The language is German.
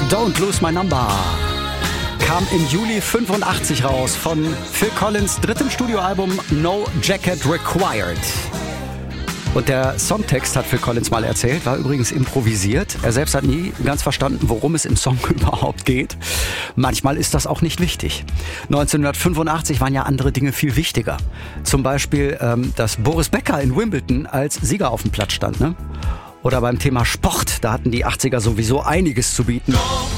Don't Lose My Number kam im Juli 85 raus von Phil Collins' drittem Studioalbum No Jacket Required. Und der Songtext, hat Phil Collins mal erzählt, war übrigens improvisiert. Er selbst hat nie ganz verstanden, worum es im Song überhaupt geht. Manchmal ist das auch nicht wichtig. 1985 waren ja andere Dinge viel wichtiger. Zum Beispiel, dass Boris Becker in Wimbledon als Sieger auf dem Platz stand, ne? Oder beim Thema Sport, da hatten die 80er sowieso einiges zu bieten.